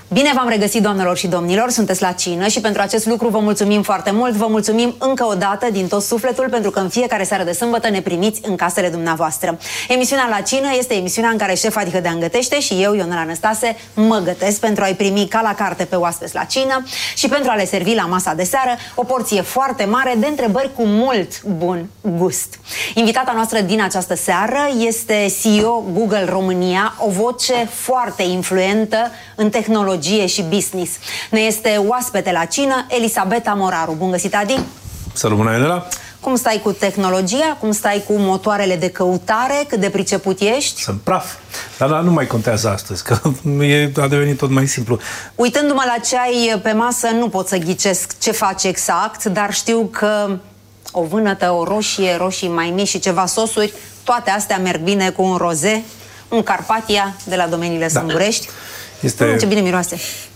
Bine v-am regăsit, doamnelor și domnilor, sunteți la cină și pentru acest lucru vă mulțumim foarte mult. Vă mulțumim încă o dată din tot sufletul pentru că în fiecare seară de sâmbătă ne primiți în casele dumneavoastră. Emisiunea La Cină este emisiunea în care șefa Hădean gătește și eu, Ionela Năstase, mă gătesc pentru a-i primi ca la carte pe oaspeți la cină și pentru a le servi la masa de seară o porție foarte mare de întrebări cu mult bun gust. Invitata noastră din această seară este CEO Google România, o voce foarte influentă în tehnologie și business. Ne este oaspete la cină Elisabeta Moraru. Bun găsit, Adi! Salut, bună, Ionela! Cum stai cu tehnologia? Cum stai cu motoarele de căutare? Cât de priceput ești? Sunt praf. Dar nu mai contează astăzi, că a devenit tot mai simplu. Uitându-mă la ce ai pe masă, nu pot să ghicesc ce faci exact, dar știu că o vânătă, o roșie, roșii mai mici și ceva sosuri, toate astea merg bine cu un roze, un Carpatia de la Domeniile Sângurești. Ce bine miroase.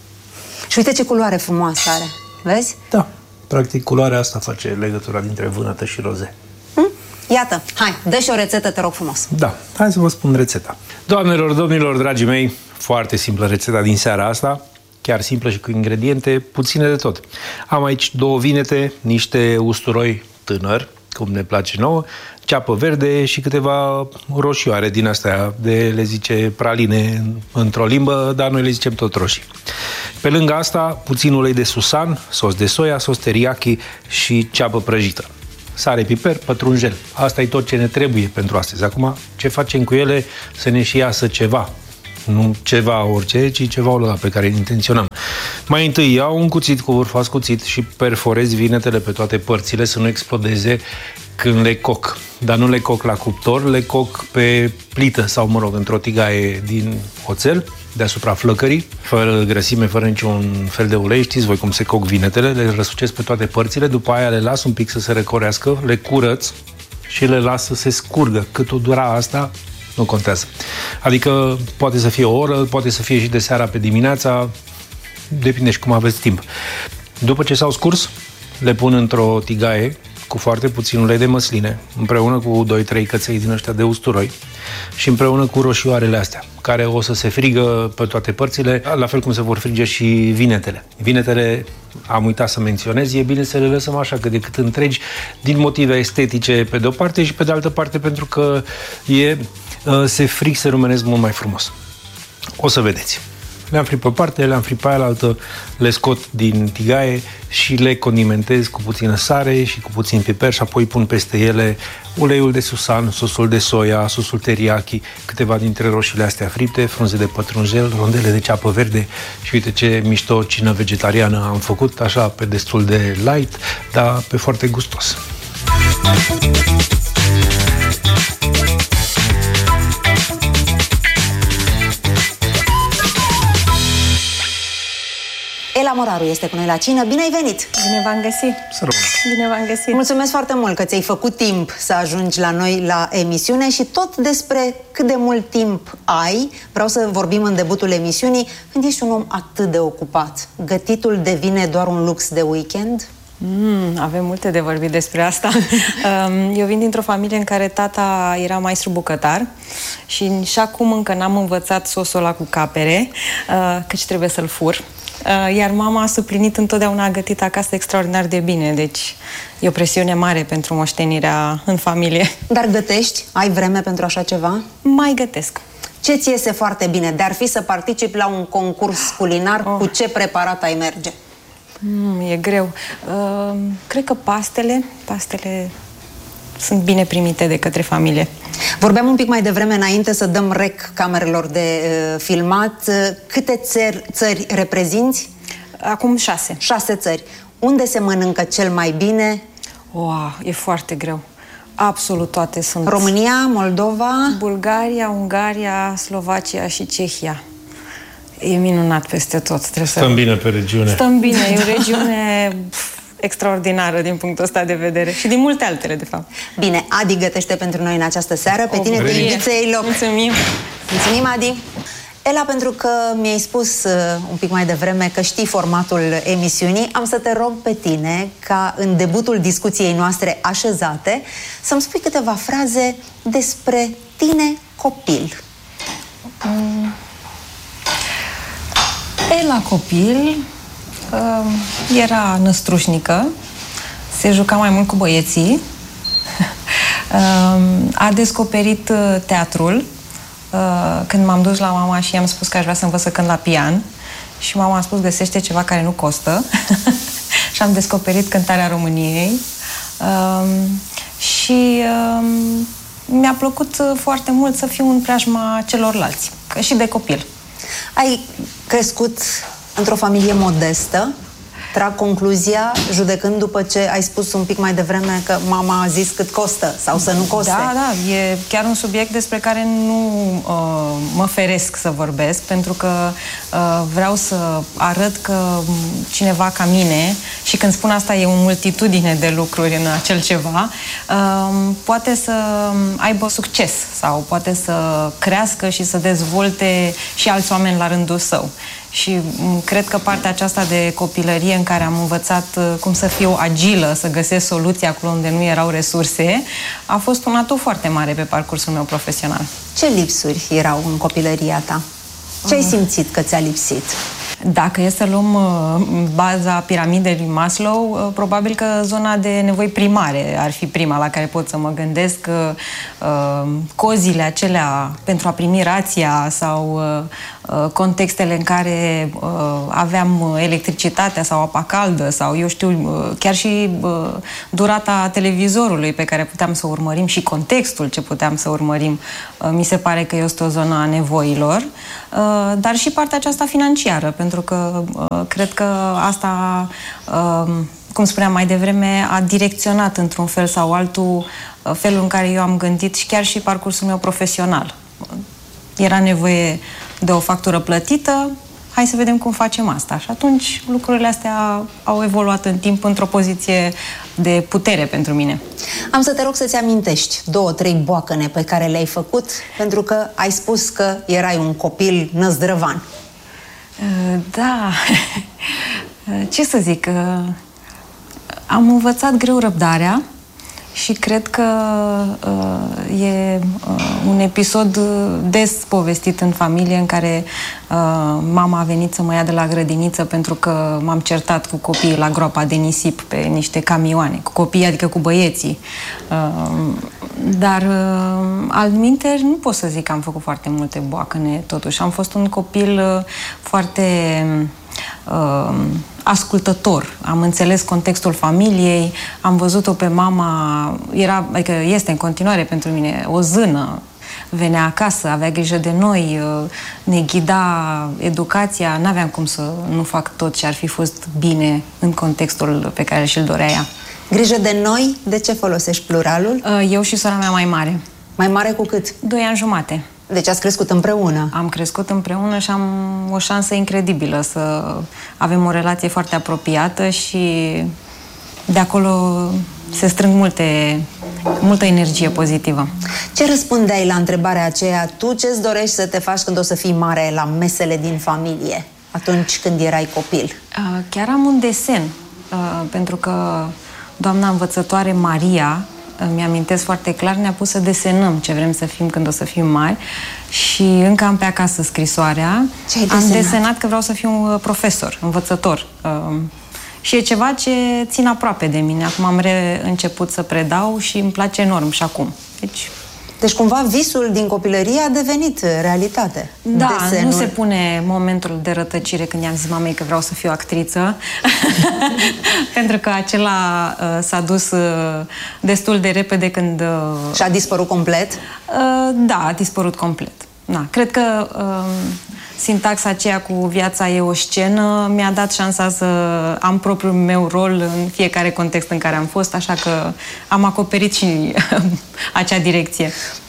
Și uite ce culoare frumoasă are. Vezi? Da. Practic, culoarea asta face legătura dintre vânătă și roze. Iată. Hai, dă și o rețetă, te rog frumos. Da. Hai să vă spun rețeta. Doamnelor, domnilor, dragii mei, foarte simplă rețeta din seara asta. Chiar simplă și cu ingrediente puține de tot. Am aici 2 vinete, niște usturoi tânăr, cum ne place nouă, ceapă verde și câteva roșioare din astea de, le zice, praline într-o limbă, dar noi le zicem tot roșii. Pe lângă asta, puțin ulei de susan, sos de soia, sos teriyaki și ceapă prăjită. Sare, piper, pătrunjel. Asta e tot ce ne trebuie pentru astăzi. Acum, ce facem cu ele să ne și iasă ceva? Nu ceva orice, ci ceva ăla pe care îl intenționăm. Mai întâi iau un cuțit cu vârf ascuțit și perforez vinetele pe toate părțile să nu explodeze când le coc. Dar nu le coc la cuptor, le coc pe plită sau, mă rog, într-o tigaie din oțel, deasupra flăcării, fără grăsime, fără niciun fel de ulei. Știți voi cum se coc vinetele, le răsucesc pe toate părțile, după aia le las un pic să se recorească, le curăț și le las să se scurgă. Cât o dura asta, nu contează. Adică poate să fie o oră, poate să fie și de seara pe dimineața, depinde și cum aveți timp. După ce s-au scurs, le pun într-o tigaie cu foarte puțin ulei de măsline, împreună cu 2-3 căței din ăștia de usturoi și împreună cu roșioarele astea, care o să se frigă pe toate părțile, la fel cum se vor frige și vinetele. Vinetele, am uitat să menționez, e bine să le lăsăm așa cât de cât întregi, din motive estetice pe de o parte și pe de altă parte pentru că se frig, se rumenesc mult mai frumos. O să vedeți. Le-am fript pe parte, le-am fript pe aia altă, le scot din tigaie și le condimentez cu puțină sare și cu puțin piper și apoi pun peste ele uleiul de susan, sosul de soia, sosul teriyaki, câteva dintre roșiile astea fripte, frunze de pătrunjel, rondele de ceapă verde și uite ce mișto cină vegetariană am făcut, așa pe destul de light, dar pe foarte gustos. Ela Moraru este cu noi la cină. Bine ai venit! Bine v-am găsit! Bine v-am găsit! Mulțumesc foarte mult că ți-ai făcut timp să ajungi la noi la emisiune și tot despre cât de mult timp ai. Vreau să vorbim în debutul emisiunii când ești un om atât de ocupat. Gătitul devine doar un lux de weekend? Avem multe de vorbit despre asta. Eu vin dintr-o familie în care tata era maestru bucătar și acum încă n-am învățat sosul ăla cu capere, căci trebuie să-l fur. Iar mama a suplinit întotdeauna, a gătit acasă extraordinar de bine, deci e o presiune mare pentru moștenirea în familie. Dar gătești? Ai vreme pentru așa ceva? Mai gătesc. Ce ți iese foarte bine? De-ar fi să participi la un concurs culinar, cu ce preparat ai merge? E greu. Cred că pastele sunt bine primite de către familie. Vorbeam un pic mai devreme, înainte să dăm rec camerelor de filmat. Câte țări reprezinți? Acum 6. 6 țări. Unde se mănâncă cel mai bine? E foarte greu. Absolut toate sunt. România, Moldova? Bulgaria, Ungaria, Slovacia și Cehia. E minunat peste tot. Stăm bine pe regiune. Stăm bine. E o regiune extraordinară din punctul ăsta de vedere. Și din multe altele, de fapt. Bine, Adi gătește pentru noi în această seară. Pe tine te invit să iei loc. Mulțumim! Mulțumim, Adi! Ela, pentru că mi-ai spus un pic mai devreme că știi formatul emisiunii, am să te rog pe tine ca în debutul discuției noastre așezate să-mi spui câteva fraze despre tine copil. La copil era năstrușnică, se juca mai mult cu băieții, a descoperit teatrul când m-am dus la mama și i-am spus că aș vrea să învăț să cânt la pian și mama a spus găsește ceva care nu costă și am descoperit cântarea României și mi-a plăcut foarte mult să fiu în preajma celorlalți, și de copil. Ai crescut într-o familie modestă? Trag concluzia, judecând după ce ai spus un pic mai devreme că mama a zis cât costă sau să nu coste. Da, e chiar un subiect despre care nu mă feresc să vorbesc, pentru că vreau să arăt că cineva ca mine, și când spun asta e o multitudine de lucruri în acel ceva, poate să aibă succes sau poate să crească și să dezvolte și alți oameni la rândul său. Și cred că partea aceasta de copilărie în care am învățat cum să fiu agilă, să găsesc soluții acolo unde nu erau resurse, a fost un atu foarte mare pe parcursul meu profesional. Ce lipsuri erau în copilăria ta? Ce ai simțit că ți-a lipsit? Dacă e să luăm baza piramidei lui Maslow, probabil că zona de nevoi primare ar fi prima la care pot să mă gândesc. Cozile acelea pentru a primi rația sau contextele în care aveam electricitatea sau apa caldă sau, eu știu, chiar și durata televizorului pe care puteam să urmărim și contextul ce puteam să urmărim, mi se pare că este o zonă a nevoilor, dar și partea aceasta financiară, pentru că cred că asta, cum spuneam mai devreme, a direcționat într-un fel sau altul felul în care eu am gândit și chiar și parcursul meu profesional. Era nevoie de o factură plătită, hai să vedem cum facem asta. Și atunci lucrurile astea au evoluat în timp într-o poziție de putere pentru mine. Am să te rog să-ți amintești 2-3 boacăne pe care le-ai făcut, pentru că ai spus că erai un copil năzdrăvan. Da, ce să zic, am învățat greu răbdarea și cred că e un episod des povestit în familie în care mama a venit să mă ia de la grădiniță pentru că m-am certat cu copiii la groapa de nisip pe niște camioane, cu copiii, adică cu băieții. Dar altminteri nu pot să zic că am făcut foarte multe boacăne, totuși. Am fost un copil foarte ascultător. Am înțeles contextul familiei, am văzut-o pe mama, adică este în continuare pentru mine o zână, venea acasă, avea grijă de noi, ne ghida educația, n-aveam cum să nu fac tot ce ar fi fost bine în contextul pe care și-l dorea ea. Grijă de noi? De ce folosești pluralul? Eu și sora mea mai mare. Mai mare cu cât? 2 ani jumate. Deci ați crescut împreună? Am crescut împreună și am o șansă incredibilă să avem o relație foarte apropiată și de acolo se strâng multă energie pozitivă. Ce răspundeai la întrebarea aceea? Tu ce-ți dorești să te faci când o să fii mare la mesele din familie, atunci când erai copil? Chiar am un desen, pentru că doamna învățătoare Maria, mi-amintesc foarte clar, ne-a pus să desenăm ce vrem să fim când o să fim mari și încă am pe acasă scrisoarea. Ce ai desenat? Am desenat că vreau să fiu profesor, învățător. Și e ceva ce țin aproape de mine. Acum am reînceput să predau și îmi place enorm și acum. Deci cumva visul din copilărie a devenit realitate. Da, Desenul. nu se pune momentul de rătăcire când i-am zis mamei că vreau să fiu actriță, pentru că acela s-a dus destul de repede când... Și a dispărut complet? Da, a dispărut complet. Da, cred că sintaxa aceea cu viața e o scenă mi-a dat șansa să am propriul meu rol în fiecare context în care am fost, așa că am acoperit și acea direcție.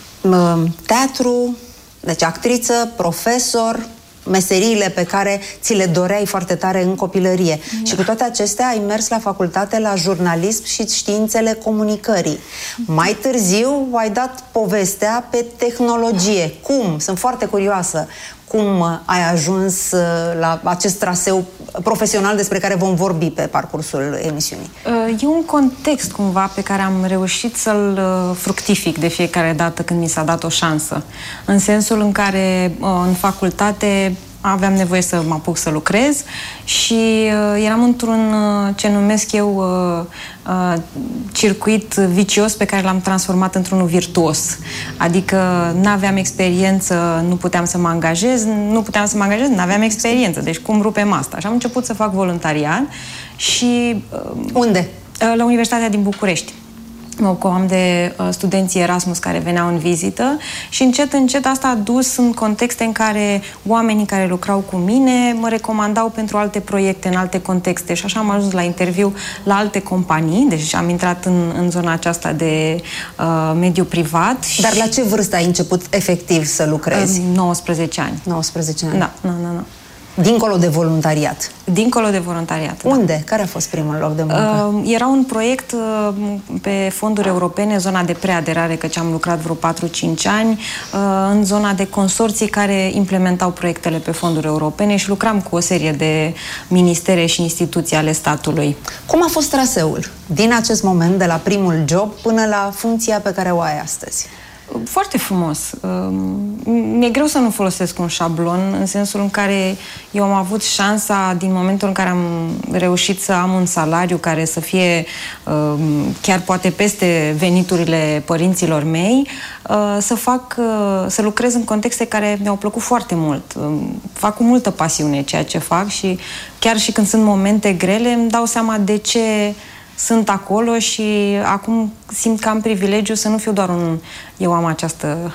Teatru, deci actriță, profesor, meseriile pe care ți le doreai foarte tare în copilărie. Da. Și cu toate acestea ai mers la facultate la jurnalism și științele comunicării. Mai târziu ai dat povestea pe tehnologie. Cum? Sunt foarte curioasă. Cum ai ajuns la acest traseu profesional despre care vom vorbi pe parcursul emisiunii? E un context cumva pe care am reușit să-l fructific de fiecare dată când mi s-a dat o șansă. În sensul în care în facultate aveam nevoie să mă apuc să lucrez și eram într-un, ce numesc eu, circuit vicios pe care l-am transformat într-unul virtuos. Adică n-aveam experiență, nu puteam să mă angajez, n-aveam experiență. Deci cum rupem asta? Și am început să fac voluntariat și... Unde? La Universitatea din București. Mă ocupam de studenții Erasmus care veneau în vizită și încet, încet asta a dus în contexte în care oamenii care lucrau cu mine mă recomandau pentru alte proiecte, în alte contexte și așa am ajuns la interviu la alte companii, deci am intrat în zona aceasta de mediu privat. Dar la ce vârstă ai început efectiv să lucrezi? 19 ani. 19 ani. Da. Dincolo de voluntariat. Dincolo de voluntariat. Unde? Care a fost primul loc de muncă? Era un proiect pe fonduri europene, zona de preaderare, căci am lucrat vreo 4-5 ani, în zona de consorții care implementau proiectele pe fonduri europene și lucram cu o serie de ministere și instituții ale statului. Cum a fost traseul din acest moment, de la primul job până la funcția pe care o ai astăzi? Foarte frumos. Mi-e greu să nu folosesc un șablon, în sensul în care eu am avut șansa, din momentul în care am reușit să am un salariu care să fie chiar poate peste veniturile părinților mei, să lucrez în contexte care mi-au plăcut foarte mult. Fac cu multă pasiune ceea ce fac și chiar și când sunt momente grele îmi dau seama de ce sunt acolo și acum simt că am privilegiu să nu fiu doar eu am această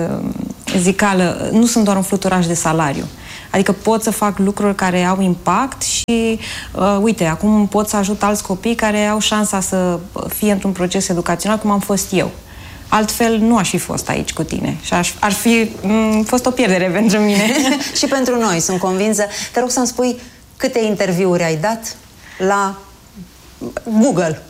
zicală, nu sunt doar un fluturaș de salariu. Adică pot să fac lucruri care au impact și, uite, acum pot să ajut alți copii care au șansa să fie într-un proces educațional cum am fost eu. Altfel nu aș fi fost aici cu tine și ar fi fost o pierdere pentru mine. Și pentru noi, sunt convinsă. Te rog să-mi spui câte interviuri ai dat la Google.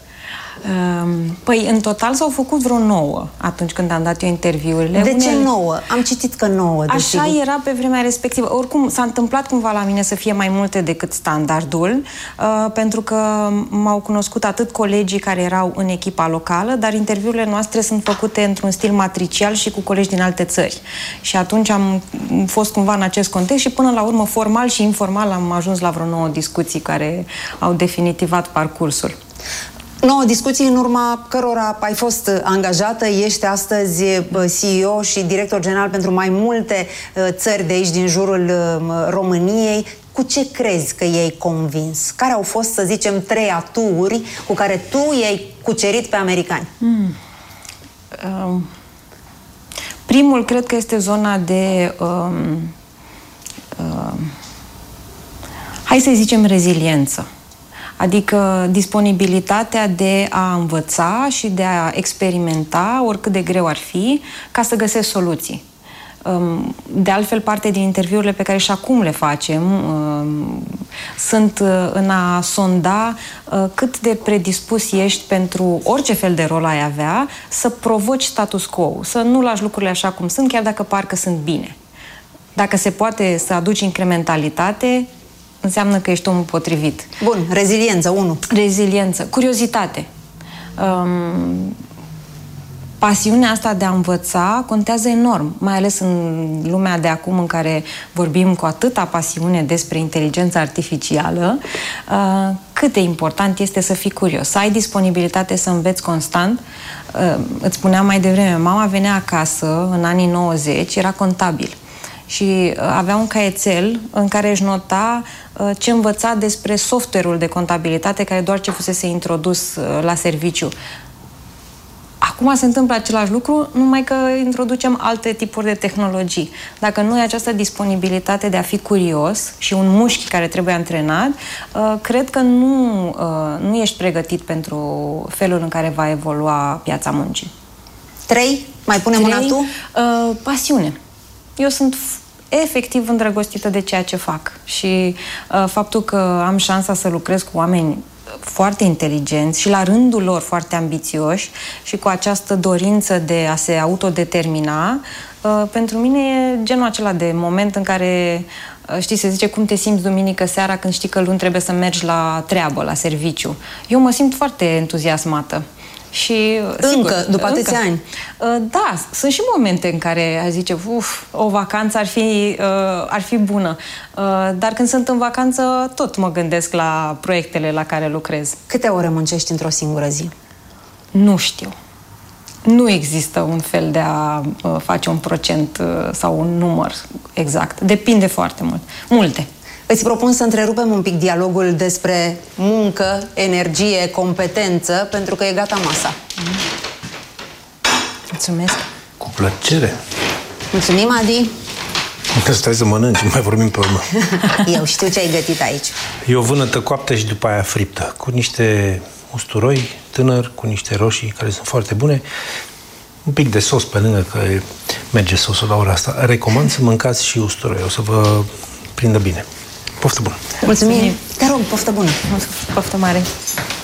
Păi, în total s-au făcut vreo 9 atunci când am dat eu interviurile. De ce 9? Am citit că 9. Așa era pe vremea respectivă. Oricum, s-a întâmplat cumva la mine să fie mai multe decât standardul, pentru că m-au cunoscut atât colegii care erau în echipa locală, dar interviurile noastre sunt făcute într-un stil matricial și cu colegi din alte țări. Și atunci am fost cumva în acest context și până la urmă, formal și informal, am ajuns la vreo 9 discuții care au definitivat parcursul. 9 discuții în urma cărora ai fost angajată, ești astăzi CEO și director general pentru mai multe țări de aici din jurul României. Cu ce crezi că i-ai convins? Care au fost, să zicem, 3 aturi cu care tu i-ai cucerit pe americani? Primul, cred că este zona de hai să zicem reziliență. Adică disponibilitatea de a învăța și de a experimenta, oricât de greu ar fi, ca să găsesc soluții. De altfel, parte din interviurile pe care și acum le facem sunt în a sonda cât de predispus ești pentru orice fel de rol ai avea să provoci status quo, să nu lași lucrurile așa cum sunt, chiar dacă parcă sunt bine. Dacă se poate să aduci incrementalitate, înseamnă că ești omul potrivit. Bun, reziliență, 1. Reziliență, curiozitate. Pasiunea asta de a învăța contează enorm, mai ales în lumea de acum în care vorbim cu atâta pasiune despre inteligența artificială, cât de important este să fii curios, să ai disponibilitate să înveți constant. Îți spuneam mai devreme, mama venea acasă în anii 90, era contabil. Și avea un caietel în care își nota ce învăța despre software-ul de contabilitate care doar ce fusese introdus la serviciu. Acum se întâmplă același lucru, numai că introducem alte tipuri de tehnologii. Dacă nu ai această disponibilitate de a fi curios și un mușchi care trebuie antrenat, cred că nu ești pregătit pentru felul în care va evolua piața muncii. 3? Mai punem una tu? Pasiune. Eu sunt efectiv îndrăgostită de ceea ce fac și faptul că am șansa să lucrez cu oameni foarte inteligenți și la rândul lor foarte ambițioși și cu această dorință de a se autodetermina, pentru mine e genul acela de moment în care, știi, se zice cum te simți duminică seara când știi că luni trebuie să mergi la treabă, la serviciu. Eu mă simt foarte entuziasmată Și, încă, după atâția ani. Da, sunt și momente în care a zice, o vacanță ar fi bună. Dar când sunt în vacanță, tot mă gândesc la proiectele la care lucrez. Câte ore muncești într-o singură zi? Nu știu. Nu există un fel de a face un procent sau un număr exact. Depinde foarte mult. Multe. Îți propun să întrerupem un pic dialogul despre muncă, energie, competență, pentru că e gata masa. Mulțumesc. Cu plăcere. Mulțumim, Adi. Stai să mănânci, mai vorbim pe urmă. Eu știu ce ai gătit aici. E o vânătă coaptă și după aia friptă, cu niște usturoi tânăr, cu niște roșii care sunt foarte bune, un pic de sos pe lângă, că merge sosul la ora asta. Recomand să mâncați și usturoi, o să vă prindă bine. Poftă bună! Mulțumim! Te rog, poftă bună! Poftă mare!